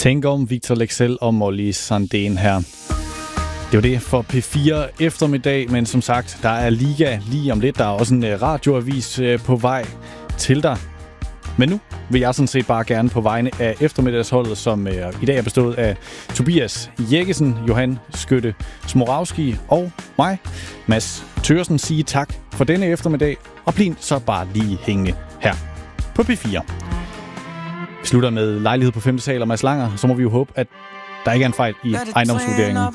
Tænk om Victor Lexell og Molly Sandén her. Det var det for P4 eftermiddag, men som sagt, der er liga lige om lidt. Der er også en radioavis på vej til dig. Men nu vil jeg sådan set bare gerne på vegne af eftermiddagsholdet, som i dag er bestået af Tobias Jekkesen, Johan Skytte Smorowski og mig, Mads Thørsen, sige tak for denne eftermiddag, og bliv så bare lige hængende her på P4. Vi slutter med lejlighed på 5. sal og Mads Langer, så må vi jo håbe, at der ikke er en fejl i ejendomsvurderingen.